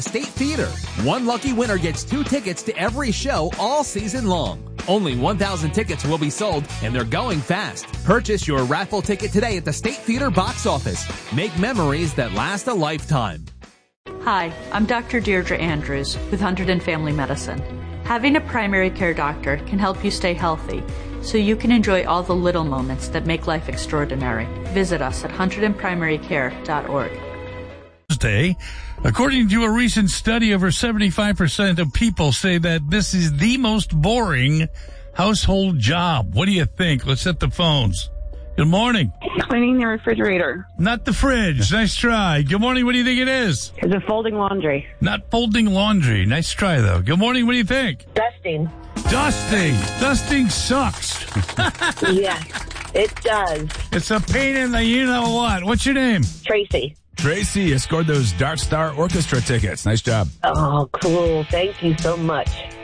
State Theater. One lucky winner gets 2 tickets to every show all season long. Only 1,000 tickets will be sold, and they're going fast. Purchase your raffle ticket today at the State Theater box office. Make memories that last a lifetime. Hi, I'm Dr. Deirdre Andrews with Hunterdon Family Medicine. Having a primary care doctor can help you stay healthy, so you can enjoy all the little moments that make life extraordinary. Visit us at hunterdonprimarycare.org. Thursday, according to a recent study, over 75% of people say that this is the most boring household job. What do you think? Let's hit the phones. Good morning. Cleaning the refrigerator. Not the fridge. Nice try. Good morning. What do you think it is? Is it folding laundry? Not folding laundry. Nice try, though. Good morning. What do you think? Dusting. Dusting. Dusting sucks. Yes, it does. It's a pain in the you-know-what. What's your name? Tracy. Tracy, you scored those Dart Star Orchestra tickets. Nice job. Oh, cool. Thank you so much.